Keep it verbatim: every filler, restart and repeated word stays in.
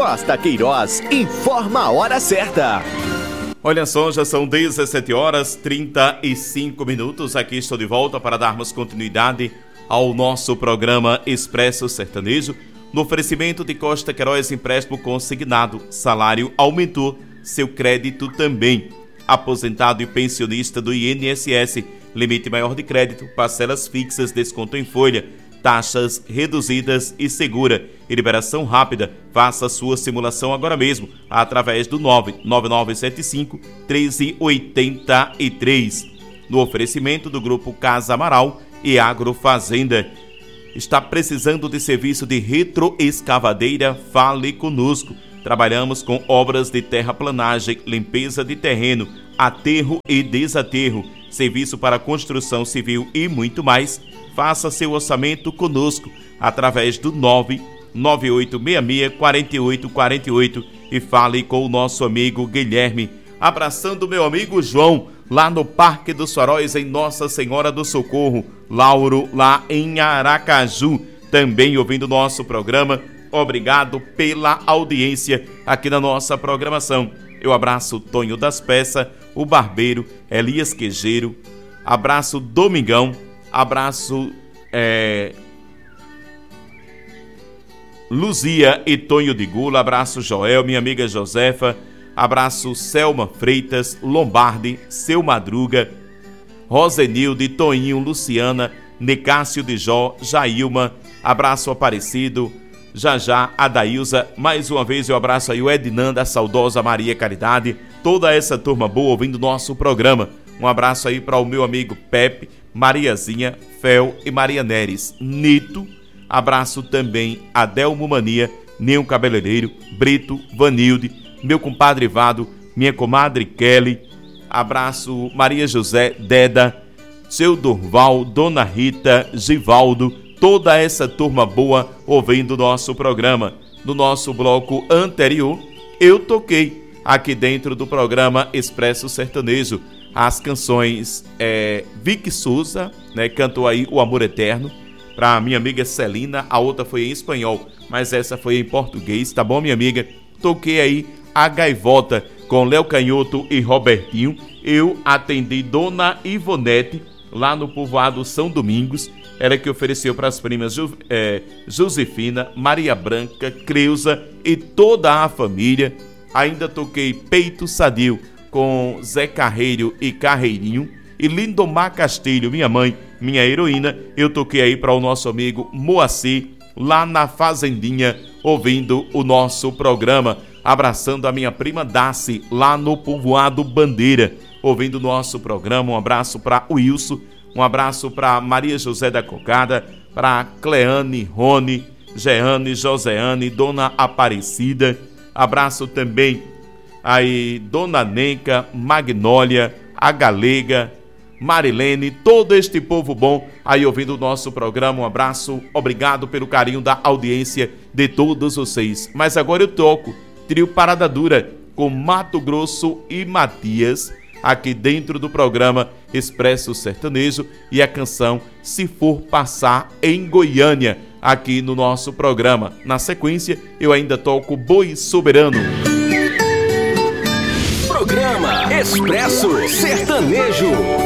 Costa Queiroz informa a hora certa. Olha só, já são dezessete horas e trinta e cinco minutos. Aqui estou de volta para darmos continuidade ao nosso programa Expresso Sertanejo. No oferecimento de Costa Queiroz, empréstimo consignado, salário aumentou, seu crédito também. Aposentado e pensionista do I N S S, limite maior de crédito, parcelas fixas, desconto em folha, taxas reduzidas e segura e liberação rápida. Faça sua simulação agora mesmo através do nove nove nove sete cinco um três oito três. No oferecimento do Grupo Casa Amaral e Agrofazenda. Está precisando de serviço de retroescavadeira? Fale conosco. Trabalhamos com obras de terraplanagem, limpeza de terreno, aterro e desaterro, serviço para construção civil e muito mais. Faça seu orçamento conosco através do nove nove oito seis seis quatro oito quatro oito e fale com o nosso amigo Guilherme. Abraçando meu amigo João, lá no Parque dos Faróis, em Nossa Senhora do Socorro. Lauro, lá em Aracaju, também ouvindo nosso programa. Obrigado pela audiência aqui na nossa programação. Eu abraço Tonho das Peças, o Barbeiro, Elias Quejeiro, abraço Domingão, abraço é, Luzia e Tonho de Gula, abraço Joel, minha amiga Josefa, abraço Selma Freitas, Lombardi, Seu Madruga, Rosenilde, Toinho, Luciana, Nicásio de Jó, Jailma, abraço Aparecido, Jajá, Adailza, mais uma vez eu abraço aí o Ednanda, a saudosa Maria Caridade, toda essa turma boa ouvindo nosso programa. Um abraço aí para o meu amigo Pepe, Mariazinha, Fel e Maria Neres, Nito. Abraço também a Delmo Mania, Neo Cabeleireiro, Brito, Vanilde, meu compadre Vado, minha comadre Kelly. Abraço Maria José, Deda, seu Durval, Dona Rita, Givaldo, toda essa turma boa ouvindo nosso programa. No nosso bloco anterior, eu toquei aqui dentro do programa Expresso Sertanejo as canções é, Vicky Souza, né, cantou aí O Amor Eterno, para minha amiga Celina, a outra foi em espanhol, mas essa foi em português, tá bom, minha amiga? Toquei aí A Gaivota com Léo Canhoto e Robertinho. Eu atendi Dona Ivonete, lá no povoado São Domingos, ela que ofereceu para as primas Ju, é, Josefina, Maria Branca, Creuza e toda a família. Ainda toquei Peito Sadio com Zé Carreiro e Carreirinho, e Lindomar Castilho, minha mãe, minha heroína. Eu toquei aí para o nosso amigo Moacir, lá na Fazendinha, ouvindo o nosso programa. Abraçando a minha prima Daci, lá no povoado Bandeira, ouvindo o nosso programa. Um abraço para o Wilson, um abraço para Maria José da Cocada, para Cleane, Rony, Jeane, Joseane, Dona Aparecida. Abraço também aí Dona Nenca, Magnólia, a Galega, Marilene, todo este povo bom aí ouvindo o nosso programa. Um abraço, obrigado pelo carinho da audiência de todos vocês. Mas agora eu toco Trio Parada Dura com Mato Grosso e Matias, aqui dentro do programa Expresso Sertanejo, e a canção Se For Passar em Goiânia, aqui no nosso programa. Na sequência, eu ainda toco Boi Soberano. Programa Expresso Sertanejo.